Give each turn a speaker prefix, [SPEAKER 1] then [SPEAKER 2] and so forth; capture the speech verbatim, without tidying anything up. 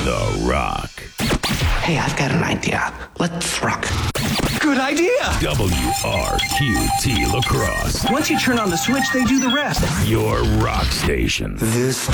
[SPEAKER 1] The Rock.
[SPEAKER 2] Hey, I've got an idea. Let's rock.
[SPEAKER 3] Good idea.
[SPEAKER 1] W R Q T La Crosse.
[SPEAKER 3] Once you turn on the switch, they do the rest.
[SPEAKER 1] Your rock station.
[SPEAKER 2] This